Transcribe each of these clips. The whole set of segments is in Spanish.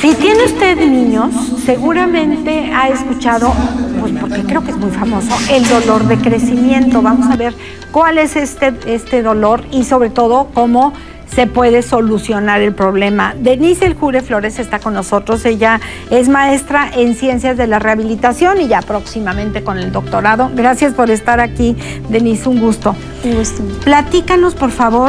Si tiene usted niños, seguramente ha escuchado, pues porque creo que es muy famoso, el dolor de crecimiento. Vamos a ver cuál es este dolor y sobre todo cómo se puede solucionar el problema. Denise Eljure Flores está con nosotros. Ella es maestra en Ciencias de la Rehabilitación y ya próximamente con el doctorado. Gracias por estar aquí, Denise, un gusto. Un gusto. Platícanos, por favor,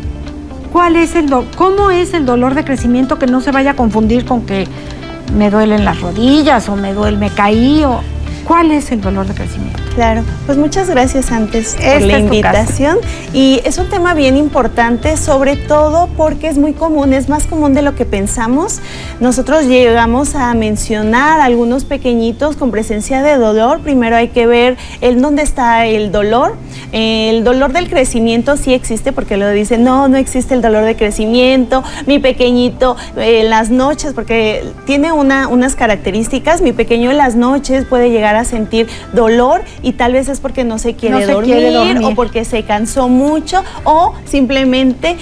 ¿cómo es el dolor de crecimiento? Que no se vaya a confundir con que me duelen las rodillas o me caí o... ¿Cuál es el dolor de crecimiento? Claro, pues muchas gracias antes por la invitación. Y es un tema bien importante, sobre todo porque es muy común, es más común de lo que pensamos. Nosotros llegamos a mencionar a algunos pequeñitos con presencia de dolor. Primero hay que ver dónde está el dolor. El dolor del crecimiento sí existe, porque lo dicen, no existe el dolor de crecimiento. Mi pequeñito en las noches, porque tiene unas características, mi pequeño en las noches puede llegar a sentir dolor y tal vez es porque no se quiere dormir o porque se cansó mucho o simplemente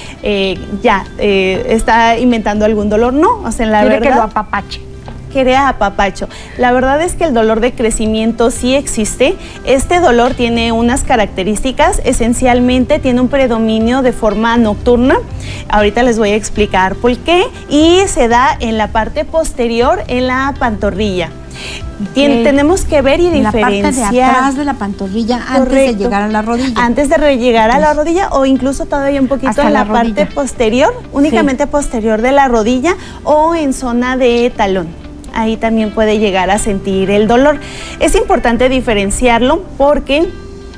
está inventando algún dolor. No, o sea, la verdad... Quiere que lo apapache. Quiere apapacho. La verdad es que el dolor de crecimiento sí existe. Este dolor tiene unas características, esencialmente tiene un predominio de forma nocturna. Ahorita les voy a explicar por qué, y se da en la parte posterior, en la pantorrilla. Tenemos que ver y diferenciar. En la parte de atrás de la pantorrilla, antes de llegar a la rodilla. Antes de llegar a la rodilla, o incluso todavía un poquito hasta en la parte posterior, únicamente posterior de la rodilla, o en zona de talón. Ahí también puede llegar a sentir el dolor. Es importante diferenciarlo porque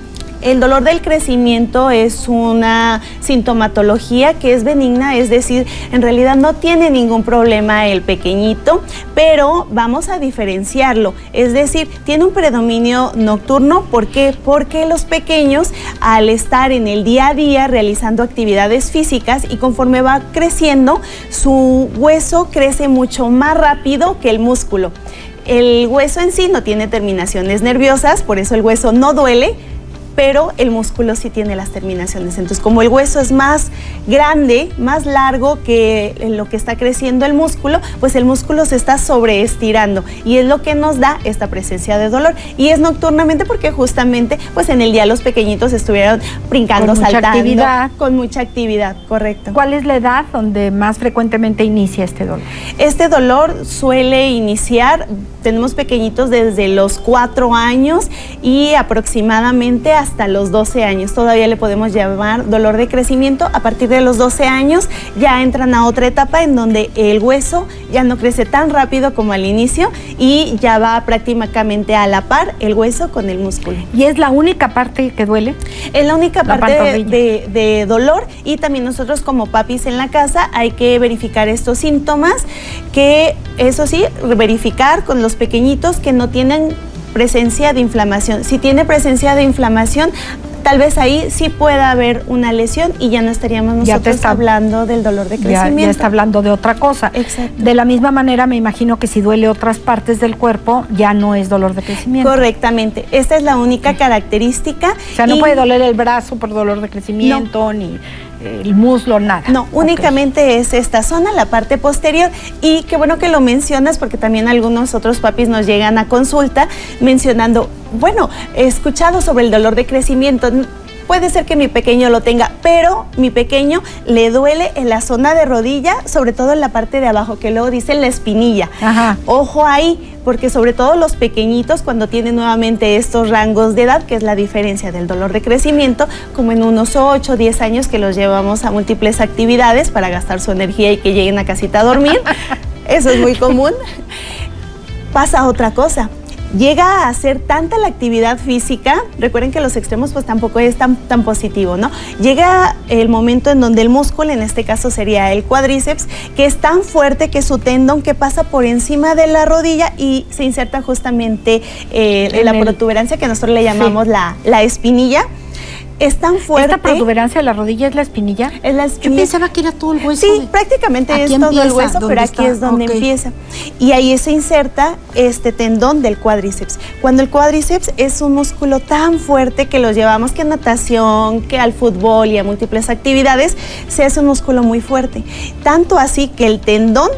el dolor del crecimiento es una sintomatología que es benigna, es decir, en realidad no tiene ningún problema el pequeñito, pero vamos a diferenciarlo, es decir, tiene un predominio nocturno. ¿Por qué? Porque los pequeños, al estar en el día a día realizando actividades físicas y conforme va creciendo, su hueso crece mucho más rápido que el músculo. El hueso en sí no tiene terminaciones nerviosas, por eso el hueso no duele, pero el músculo sí tiene las terminaciones. Entonces, como el hueso es más grande, más largo que lo que está creciendo el músculo, pues el músculo se está sobreestirando y es lo que nos da esta presencia de dolor. Y es nocturnamente porque justamente pues en el día los pequeñitos estuvieron brincando, saltando, con mucha actividad, correcto. ¿Cuál es la edad donde más frecuentemente inicia este dolor? Este dolor suele iniciar, tenemos pequeñitos desde los 4 años y aproximadamente hasta los 12 años. Todavía le podemos llamar dolor de crecimiento. A partir de los 12 años ya entran a otra etapa en donde el hueso ya no crece tan rápido como al inicio y ya va prácticamente a la par el hueso con el músculo. ¿Y es la única parte que duele? Es la única parte de dolor, y también nosotros como papis en la casa hay que verificar estos síntomas, que eso sí, verificar con los pequeñitos que no tienen presencia de inflamación. Si tiene presencia de inflamación, tal vez ahí sí pueda haber una lesión y ya no estaríamos nosotros hablando del dolor de crecimiento. Ya está hablando de otra cosa. Exacto. De la misma manera, me imagino que si duele otras partes del cuerpo, ya no es dolor de crecimiento. Correctamente. Esta es la única característica. O sea, no puede doler el brazo por dolor de crecimiento, ni el muslo, nada. No, únicamente es esta zona, la parte posterior. Y qué bueno que lo mencionas, porque también algunos otros papis nos llegan a consulta mencionando, bueno, he escuchado sobre el dolor de crecimiento, puede ser que mi pequeño lo tenga, pero mi pequeño le duele en la zona de rodilla, sobre todo en la parte de abajo, que luego dicen la espinilla. Ajá. Ojo ahí, porque sobre todo los pequeñitos, cuando tienen nuevamente estos rangos de edad, que es la diferencia del dolor de crecimiento, como en unos 8 o 10 años que los llevamos a múltiples actividades para gastar su energía y que lleguen a casita a dormir, eso es muy común, pasa otra cosa. Llega a ser tanta la actividad física, recuerden que los extremos pues tampoco es tan positivo, ¿no? Llega el momento en donde el músculo, en este caso sería el cuádriceps, que es tan fuerte que su tendón que pasa por encima de la rodilla y se inserta justamente la protuberancia que nosotros le llamamos la espinilla. Es tan fuerte. ¿Esta protuberancia de la rodilla es la espinilla? Es la espinilla. Yo pensaba que era todo el hueso. Sí, prácticamente es todo el hueso, pero aquí es donde empieza. Y ahí se inserta este tendón del cuádriceps. Cuando el cuádriceps es un músculo tan fuerte que lo llevamos que a natación, que al fútbol y a múltiples actividades, se hace un músculo muy fuerte. Tanto así que el tendón